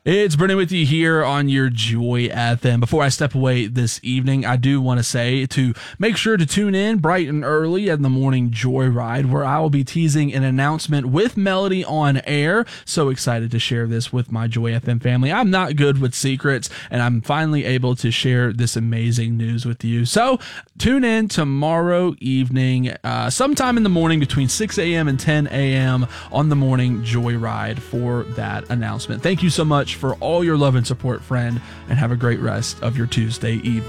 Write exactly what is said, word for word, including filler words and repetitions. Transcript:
It's Brennan with you here on your Joy F M. Before I step away this evening, I do want to say to make sure to tune in bright and early at the morning Joyride, where I will be teasing an announcement with Melody on air. So excited to share this with my Joy F M family. I'm not good with secrets, and I'm finally able to share this amazing news with you. So tune in tomorrow evening, uh, sometime in the morning between six a.m. and ten a.m. on the morning Joyride for that announcement. Thank you so much for all your love and support, friend, and have a great rest of your Tuesday evening.